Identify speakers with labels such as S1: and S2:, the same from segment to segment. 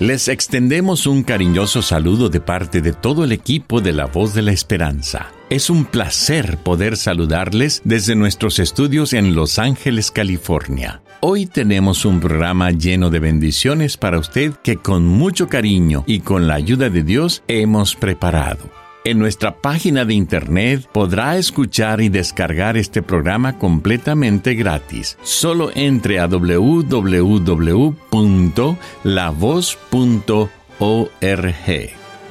S1: Les extendemos un cariñoso saludo de parte de todo el equipo de La Voz de la Esperanza. Es un placer poder saludarles desde nuestros estudios en Los Ángeles, California. Hoy tenemos un programa lleno de bendiciones para usted que con mucho cariño y con la ayuda de Dios hemos preparado. En nuestra página de internet podrá escuchar y descargar este programa completamente gratis. Solo entre a www.lavoz.org.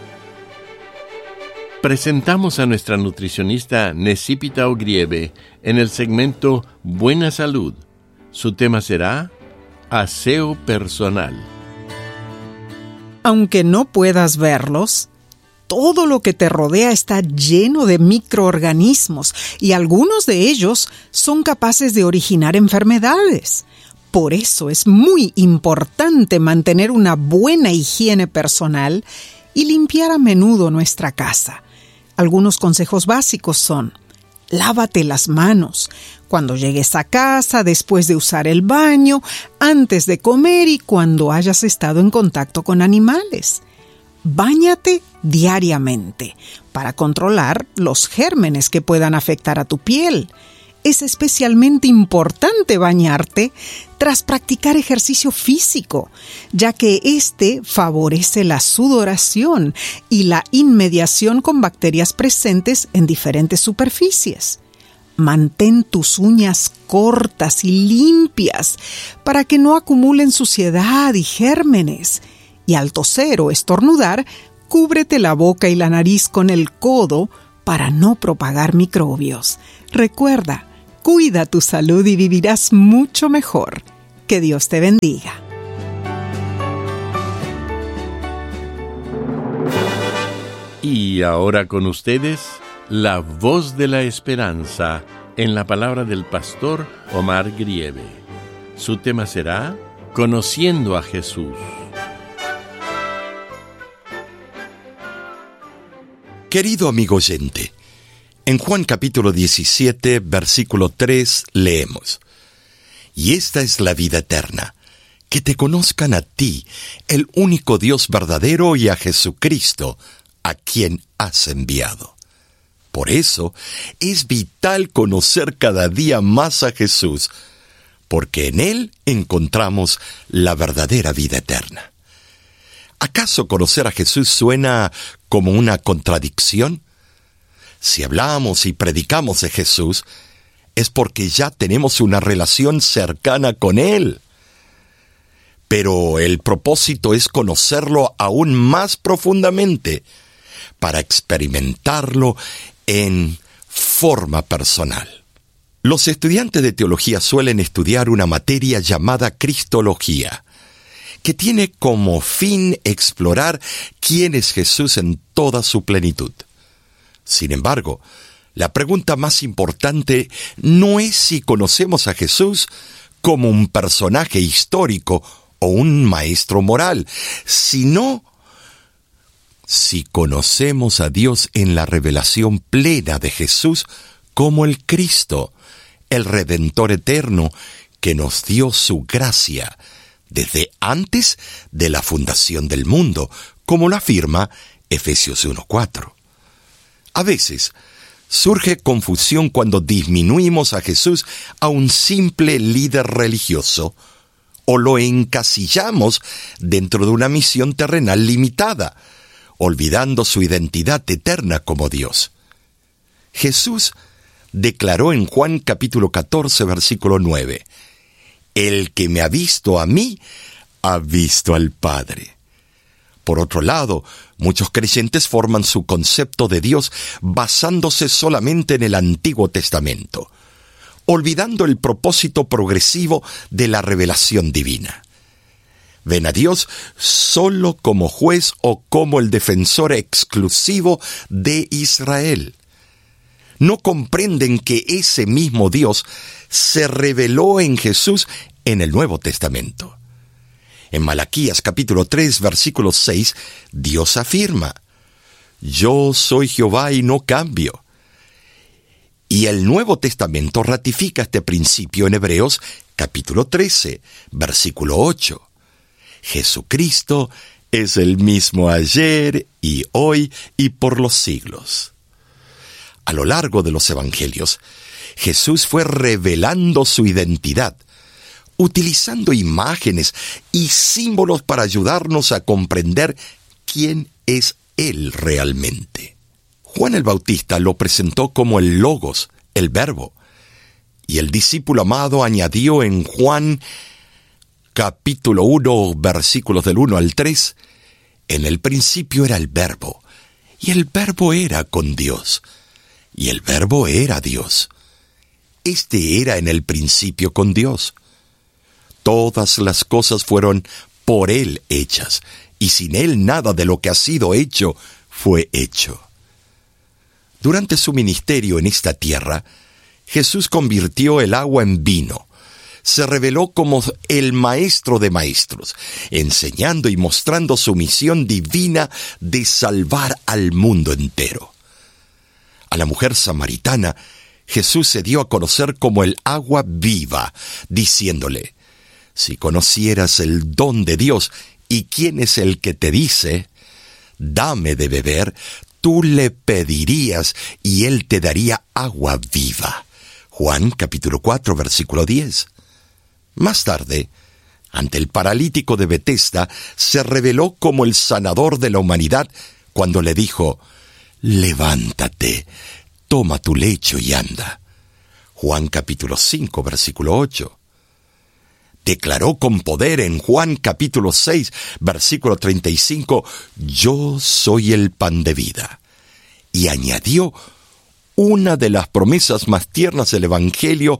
S2: Presentamos a nuestra nutricionista Necipita Ogrieve en el segmento Buena Salud. Su tema será Aseo Personal.
S3: Aunque no puedas verlos, todo lo que te rodea está lleno de microorganismos y algunos de ellos son capaces de originar enfermedades. Por eso es muy importante mantener una buena higiene personal y limpiar a menudo nuestra casa. Algunos consejos básicos son: lávate las manos cuando llegues a casa, después de usar el baño, antes de comer y cuando hayas estado en contacto con animales. Báñate diariamente para controlar los gérmenes que puedan afectar a tu piel. Es especialmente importante bañarte tras practicar ejercicio físico, ya que este favorece la sudoración y la inmediación con bacterias presentes en diferentes superficies. Mantén tus uñas cortas y limpias para que no acumulen suciedad y gérmenes. Y al toser o estornudar, cúbrete la boca y la nariz con el codo para no propagar microbios. Recuerda, cuida tu salud y vivirás mucho mejor. Que Dios te bendiga.
S2: Y ahora con ustedes, La Voz de la Esperanza, en la palabra del pastor Omar Grieve. Su tema será Conociendo a Jesús.
S4: Querido amigo oyente, en Juan capítulo 17, versículo 3, leemos: Y esta es la vida eterna, que te conozcan a ti, el único Dios verdadero, y a Jesucristo, a quien has enviado. Por eso, es vital conocer cada día más a Jesús, porque en Él encontramos la verdadera vida eterna. ¿Acaso conocer a Jesús suena como una contradicción? Si hablamos y predicamos de Jesús, es porque ya tenemos una relación cercana con Él. Pero el propósito es conocerlo aún más profundamente, para experimentarlo en forma personal. Los estudiantes de teología suelen estudiar una materia llamada Cristología, que tiene como fin explorar quién es Jesús en toda su plenitud. Sin embargo, la pregunta más importante no es si conocemos a Jesús como un personaje histórico o un maestro moral, sino si conocemos a Dios en la revelación plena de Jesús como el Cristo, el Redentor eterno que nos dio su gracia desde antes de la fundación del mundo, como lo afirma Efesios 1:4. A veces surge confusión cuando disminuimos a Jesús a un simple líder religioso o lo encasillamos dentro de una misión terrenal limitada, olvidando su identidad eterna como Dios. Jesús declaró en Juan capítulo 14, versículo 9: El que me ha visto a mí, ha visto al Padre. Por otro lado, muchos creyentes forman su concepto de Dios basándose solamente en el Antiguo Testamento, olvidando el propósito progresivo de la revelación divina. Ven a Dios solo como juez o como el defensor exclusivo de Israel. No comprenden que ese mismo Dios se reveló en Jesús en el Nuevo Testamento. En Malaquías capítulo 3, versículo 6, Dios afirma: Yo soy Jehová y no cambio. Y el Nuevo Testamento ratifica este principio en Hebreos capítulo 13, versículo 8. Jesucristo es el mismo ayer y hoy y por los siglos. A lo largo de los evangelios, Jesús fue revelando su identidad, utilizando imágenes y símbolos para ayudarnos a comprender quién es Él realmente. Juan el Bautista lo presentó como el Logos, el Verbo, y el discípulo amado añadió en Juan capítulo 1, versículos del 1 al 3, en el principio era el Verbo, y el Verbo era con Dios, y el Verbo era Dios. Este era en el principio con Dios. Todas las cosas fueron por Él hechas, y sin Él nada de lo que ha sido hecho fue hecho. Durante su ministerio en esta tierra, Jesús convirtió el agua en vino. Se reveló como el Maestro de Maestros, enseñando y mostrando su misión divina de salvar al mundo entero. A la mujer samaritana, Jesús se dio a conocer como el agua viva, diciéndole: si conocieras el don de Dios y quién es el que te dice, dame de beber, tú le pedirías y él te daría agua viva. Juan capítulo 4, versículo 10. Más tarde, ante el paralítico de Betesda, se reveló como el sanador de la humanidad cuando le dijo: levántate, toma tu lecho y anda. Juan capítulo 5, versículo 8. Declaró con poder en Juan capítulo 6, versículo 35, yo soy el pan de vida. Y añadió una de las promesas más tiernas del Evangelio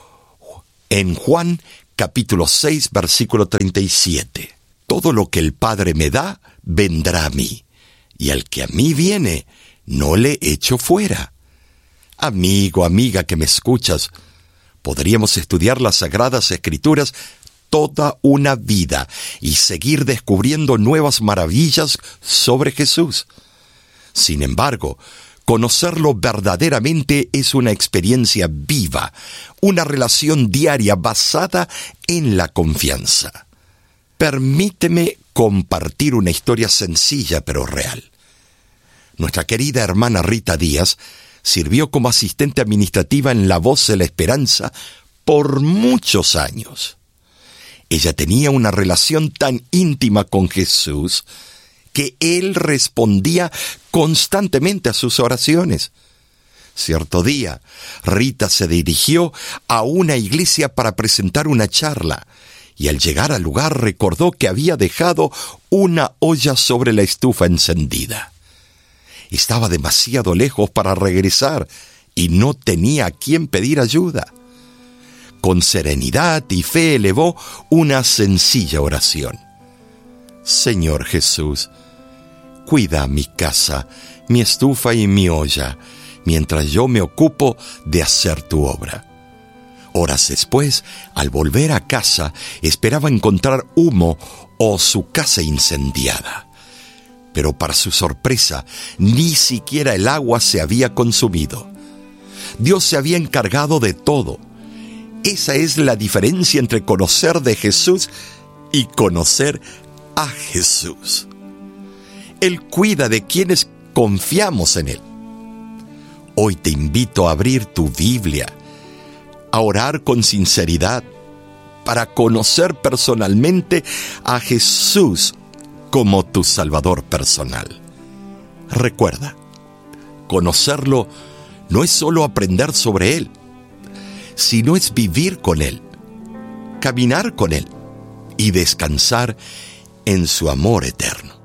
S4: en Juan capítulo 6, versículo 37. Todo lo que el Padre me da, vendrá a mí, y al que a mí viene, no le echo fuera. Amigo, amiga que me escuchas, podríamos estudiar las Sagradas Escrituras toda una vida y seguir descubriendo nuevas maravillas sobre Jesús. Sin embargo, conocerlo verdaderamente es una experiencia viva, una relación diaria basada en la confianza. Permíteme compartir una historia sencilla pero real. Nuestra querida hermana Rita Díaz sirvió como asistente administrativa en La Voz de la Esperanza por muchos años. Ella tenía una relación tan íntima con Jesús que Él respondía constantemente a sus oraciones. Cierto día, Rita se dirigió a una iglesia para presentar una charla, y al llegar al lugar recordó que había dejado una olla sobre la estufa encendida. Estaba demasiado lejos para regresar y no tenía a quién pedir ayuda. Con serenidad y fe elevó una sencilla oración. Señor Jesús, cuida mi casa, mi estufa y mi olla, mientras yo me ocupo de hacer tu obra. Horas después, al volver a casa, esperaba encontrar humo o su casa incendiada. Pero para su sorpresa, ni siquiera el agua se había consumido. Dios se había encargado de todo. Esa es la diferencia entre conocer de Jesús y conocer a Jesús. Él cuida de quienes confiamos en Él. Hoy te invito a abrir tu Biblia, a orar con sinceridad, para conocer personalmente a Jesús como tu Salvador personal. Recuerda, conocerlo no es solo aprender sobre Él, sino es vivir con Él, caminar con Él y descansar en su amor eterno.